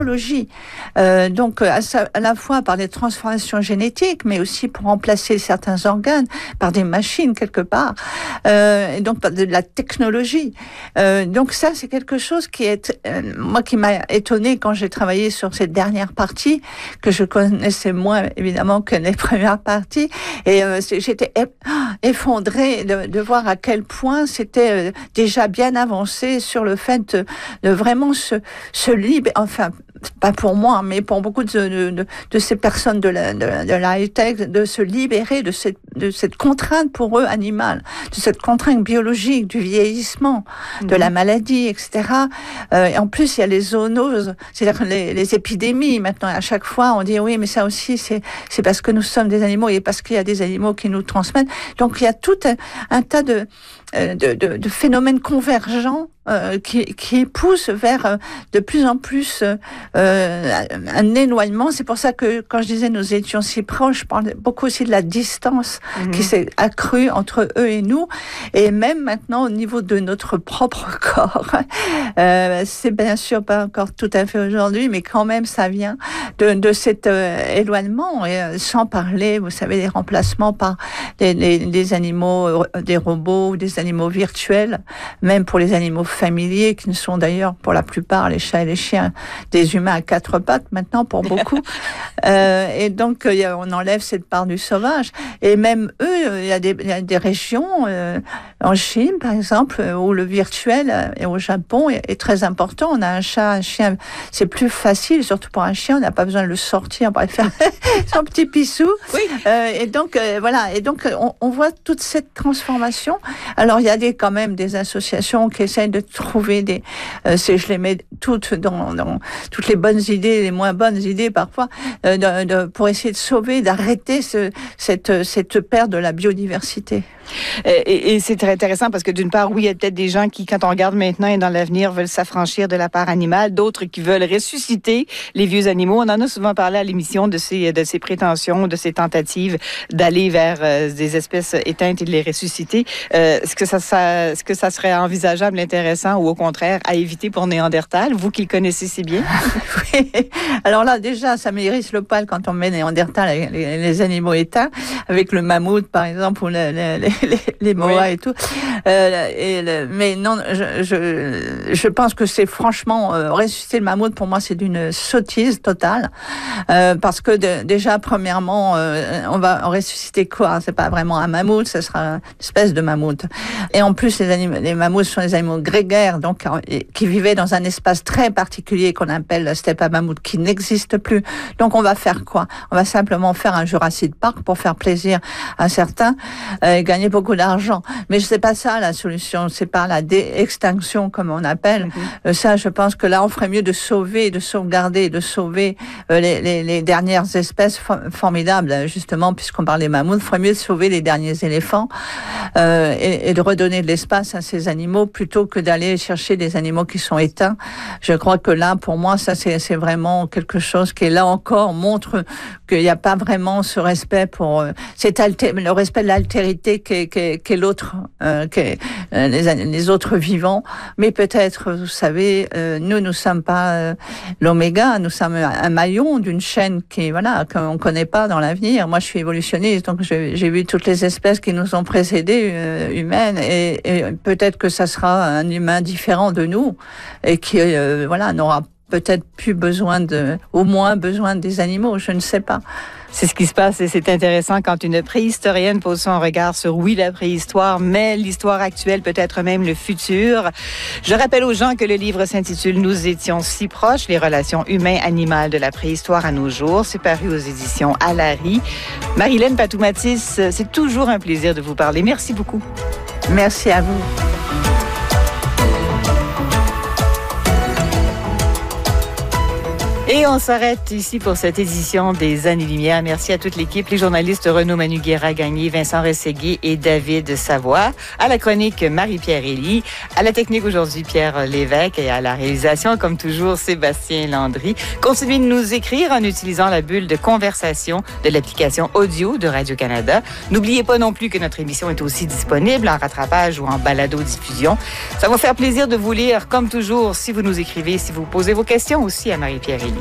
Donc à la fois par des transformations génétiques, mais aussi pour remplacer certains organes par des machines quelque part, et donc par de la technologie. Donc ça, c'est quelque chose qui est moi qui m'a étonnée quand j'ai travaillé sur cette dernière partie, que je connaissais moins évidemment que les premières parties, et j'étais effondrée de voir à quel point c'était déjà bien avancé sur le fait de vraiment se libérer, enfin pas pour moi, mais pour beaucoup de ces personnes de la high-tech, de se libérer de cette contrainte pour eux animale, de cette contrainte biologique, du vieillissement, de la maladie, etc. Et en plus, il y a les zoonoses, c'est-à-dire les épidémies. Maintenant, à chaque fois, on dit oui, mais ça aussi, c'est parce que nous sommes des animaux et parce qu'il y a des animaux qui nous transmettent. Donc, il y a tout un tas de phénomènes convergents qui poussent vers de plus en plus un éloignement. C'est pour ça que quand je disais nous étions si proches, je parlais beaucoup aussi de la distance qui s'est accrue entre eux et nous, et même maintenant au niveau de notre propre corps. C'est bien sûr pas encore tout à fait aujourd'hui, mais quand même ça vient de cet éloignement, et sans parler, vous savez, des remplacements par des animaux, des robots ou des animaux virtuels, même pour les animaux familiers, qui ne sont d'ailleurs pour la plupart, les chats et les chiens, des humains à quatre pattes maintenant pour beaucoup. Et donc on enlève cette part du sauvage. Et même eux, il y a des régions en Chine par exemple où le virtuel, et au Japon, est très important. On a un chat, un chien, c'est plus facile, surtout pour un chien, on n'a pas besoin de le sortir pour aller faire son petit pissou. Oui. Et donc voilà, et donc on voit toute cette transformation. Alors il y a quand même des associations qui essayent de trouver je les mets toutes dans toutes les bonnes idées, les moins bonnes idées parfois, pour essayer de sauver, d'arrêter cette perte de la biodiversité. Et c'est très intéressant parce que d'une part, oui, il y a peut-être des gens qui, quand on regarde maintenant et dans l'avenir, veulent s'affranchir de la part animale, d'autres qui veulent ressusciter les vieux animaux. On en a souvent parlé à l'émission de ces prétentions, de ces tentatives d'aller vers des espèces éteintes et de les ressusciter. Est-ce que ça serait envisageable, intéressant, ou au contraire à éviter pour Néandertal, vous qui le connaissez si bien? Oui. Alors là, déjà, ça m'érisse le poil quand on met Néandertal, les animaux éteints, avec le mammouth, par exemple, ou les moas et tout. Mais non, je pense que c'est franchement ressusciter le mammouth, pour moi, c'est d'une sottise totale, parce que déjà, premièrement, on va ressusciter quoi? C'est pas vraiment un mammouth, ce sera une espèce de mammouth. Et en plus, les mammouths sont des animaux grégaires, donc qui vivaient dans un espace très particulier qu'on appelle le steppe à mammouth, qui n'existe plus. Donc, on va faire quoi? On va simplement faire un Jurassic Park pour faire plaisir à certains, et gagner beaucoup d'argent. Mais c'est pas ça la solution, c'est pas la extinction comme on appelle. Ça, je pense que là, on ferait mieux de sauver, de sauvegarder, de sauver les dernières espèces formidables, justement, puisqu'on parle des mammouths. Il ferait mieux de sauver les derniers éléphants et de redonner de l'espace à ces animaux plutôt que d'aller chercher des animaux qui sont éteints. Je crois que là, pour moi, ça c'est vraiment quelque chose qui, là encore, montre qu'il n'y a pas vraiment ce respect pour le respect de l'altérité qu'est l'autre, les autres vivants. Mais peut-être, vous savez, nous ne sommes pas l'oméga, nous sommes un maillon d'une chaîne qu'on ne connaît pas dans l'avenir. Moi, je suis évolutionniste, donc j'ai vu toutes les espèces qui nous ont précédées, humaines, et peut-être que ça sera un humain différent de nous, et qui n'aura peut-être plus au moins besoin des animaux, je ne sais pas. C'est ce qui se passe et c'est intéressant quand une préhistorienne pose son regard sur, oui, la préhistoire, mais l'histoire actuelle, peut-être même le futur. Je rappelle aux gens que le livre s'intitule « Nous étions si proches, les relations humains-animales de la préhistoire à nos jours ». C'est paru aux éditions Alary. Marilène Patou-Mathis, c'est toujours un plaisir de vous parler. Merci beaucoup. Merci à vous. Et on s'arrête ici pour cette édition des Années-Lumière. Merci à toute l'équipe, les journalistes Renaud Manu-Guerra-Gagné, Vincent Rességuier et David Savoie. À la chronique, Marie-Pierre Elie. À la technique aujourd'hui, Pierre Lévesque. Et à la réalisation, comme toujours, Sébastien Landry. Continuez de nous écrire en utilisant la bulle de conversation de l'application audio de Radio-Canada. N'oubliez pas non plus que notre émission est aussi disponible en rattrapage ou en balado-diffusion. Ça va faire plaisir de vous lire, comme toujours, si vous nous écrivez, si vous posez vos questions aussi à Marie-Pierre Elie.